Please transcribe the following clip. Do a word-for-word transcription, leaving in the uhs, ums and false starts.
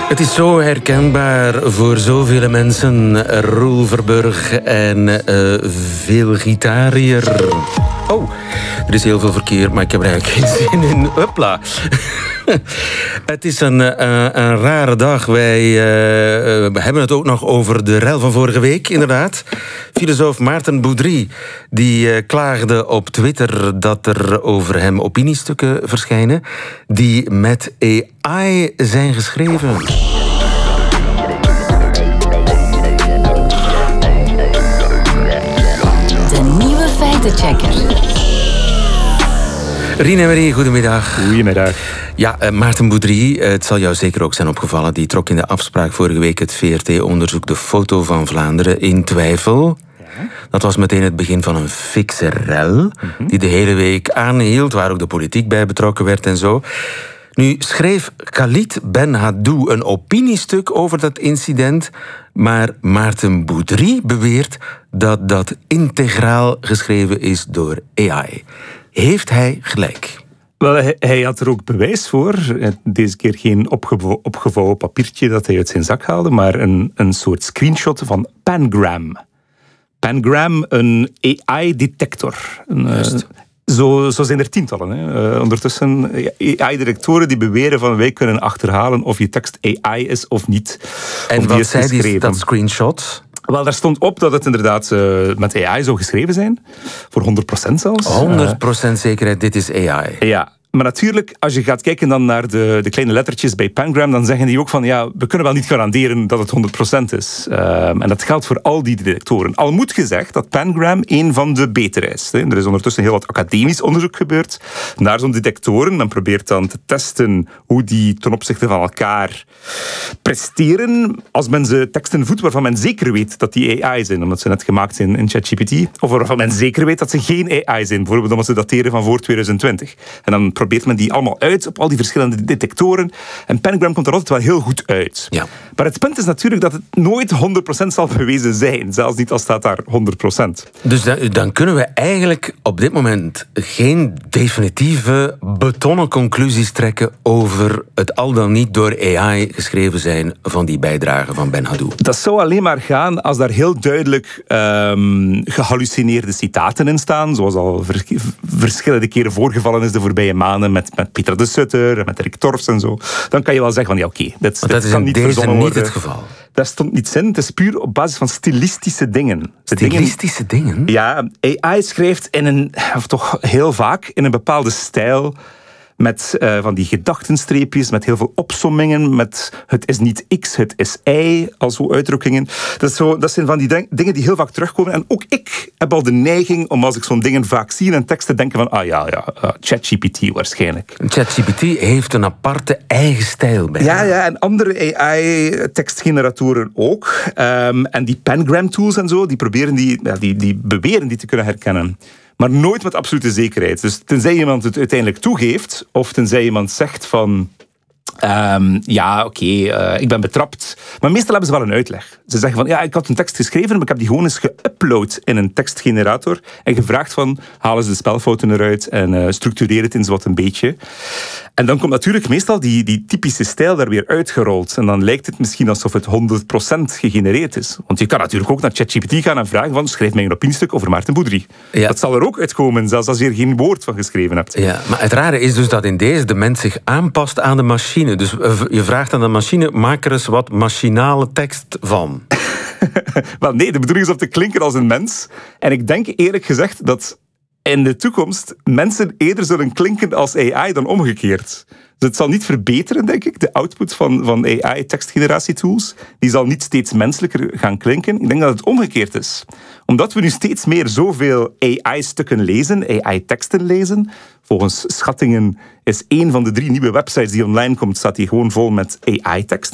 Het is zo herkenbaar voor zoveel mensen. Roel Verburg en uh, veel gitariër. Oh, er is heel veel verkeer, maar ik heb er eigenlijk geen zin in. Hopla. Het is een, uh, een rare dag. Wij uh, uh, hebben het ook nog over de rel van vorige week, inderdaad. Filosoof Maarten Boudry die uh, klaagde op Twitter dat er over hem opiniestukken verschijnen die met A I zijn geschreven. De nieuwe feitenchecker. Rien en Marie, goedemiddag. Goedemiddag. Ja, uh, Maarten Boudry, het zal jou zeker ook zijn opgevallen. Die trok in de afspraak vorige week het V R T-onderzoek De Foto van Vlaanderen in twijfel. Ja. Dat was meteen het begin van een fikse rel, mm-hmm. die de hele week aanhield, waar ook de politiek bij betrokken werd en zo. Nu schreef Khalid Benhaddou een opiniestuk over dat incident, maar Maarten Boudry beweert dat dat integraal geschreven is door A I. Heeft hij gelijk? Wel, hij, hij had er ook bewijs voor. Deze keer geen opgevo- opgevouwen papiertje dat hij uit zijn zak haalde, maar een, een soort screenshot van Pangram. Pangram, een A I-detector. Juist. Zo, zo zijn er tientallen. Hè. Uh, ondertussen A I-directoren die beweren van wij kunnen achterhalen of je tekst A I is of niet. En of wat die is zei die, dat geschreven. screenshot? Wel, daar stond op dat het inderdaad uh, met A I zou geschreven zijn. Voor honderd procent zelfs. honderd procent zekerheid, dit is A I. Ja. Maar natuurlijk, als je gaat kijken dan naar de, de kleine lettertjes bij Pangram, dan zeggen die ook van, ja, we kunnen wel niet garanderen dat het honderd procent is. Um, en dat geldt voor al die detectoren. Al moet gezegd dat Pangram een van de betere is. Hè. Er is ondertussen heel wat academisch onderzoek gebeurd naar zo'n detectoren. Men probeert dan te testen hoe die ten opzichte van elkaar presteren als men ze teksten voedt waarvan men zeker weet dat die A I zijn, omdat ze net gemaakt zijn in ChatGPT. Of waarvan men zeker weet dat ze geen A I zijn, bijvoorbeeld omdat ze dateren van voor twintig twintig. En dan probeert men die allemaal uit op al die verschillende detectoren. En Pangram komt er altijd wel heel goed uit. Ja. Maar het punt is natuurlijk dat het nooit honderd procent zal bewezen zijn. Zelfs niet als staat daar honderd procent. Dus dan, dan kunnen we eigenlijk op dit moment geen definitieve betonnen conclusies trekken over het al dan niet door A I geschreven zijn van die bijdrage van Benhaddou. Dat zou alleen maar gaan als daar heel duidelijk um, gehallucineerde citaten in staan, zoals al vers- verschillende keren voorgevallen is de voorbije maanden met, met Pieter de Sutter en met Rick Torfs en zo. Dan kan je wel zeggen van ja, oké, okay, dit, dit dat is kan in niet deze verzonnen niet worden. het geval. Daar stond niets in. Het is puur op basis van stilistische dingen. Stilistische dingen? dingen? Ja, A I schrijft in een, of toch heel vaak, in een bepaalde stijl. Met uh, van die gedachtenstreepjes, met heel veel opsommingen, met het is niet X, het is Y, al zo uitdrukkingen. Dat, is zo, dat zijn van die denk, dingen die heel vaak terugkomen. En ook ik heb al de neiging om als ik zo'n dingen vaak zie in een tekst te denken van, ah ja, ja, uh, ChatGPT waarschijnlijk. ChatGPT heeft een aparte eigen stijl bij. Ja, ja, en andere A I-tekstgeneratoren ook. Um, en die Pangram-tools en zo, die, proberen die, ja, die, die beweren die te kunnen herkennen. Maar nooit met absolute zekerheid. Dus tenzij iemand het uiteindelijk toegeeft, of tenzij iemand zegt van, Um, ja, oké, okay, uh, ik ben betrapt. Maar meestal hebben ze wel een uitleg. Ze zeggen van, ja, ik had een tekst geschreven, maar ik heb die gewoon eens geüpload in een tekstgenerator en gevraagd van, haal eens de spelfouten eruit en uh, structureer het eens wat een beetje. En dan komt natuurlijk meestal die, die typische stijl daar weer uitgerold. En dan lijkt het misschien alsof het honderd procent gegenereerd is. Want je kan natuurlijk ook naar ChatGPT gaan en vragen van, schrijf mij een opiniestuk over Maarten Boudry. Ja. Dat zal er ook uitkomen, zelfs als je er geen woord van geschreven hebt. Ja, maar het rare is dus dat in deze de mens zich aanpast aan de machine. Dus je vraagt aan de machine, maak er eens wat machinale tekst van. Wel nee, de bedoeling is om te klinken als een mens. En ik denk eerlijk gezegd dat in de toekomst mensen eerder zullen klinken als A I dan omgekeerd. Dus het zal niet verbeteren, denk ik, de output van, van A I-tekstgeneratietools. Die zal niet steeds menselijker gaan klinken. Ik denk dat het omgekeerd is. Omdat we nu steeds meer zoveel A I-stukken lezen, A I-teksten lezen. Volgens schattingen is één van de drie nieuwe websites die online komt, staat die gewoon vol met A I-teksten.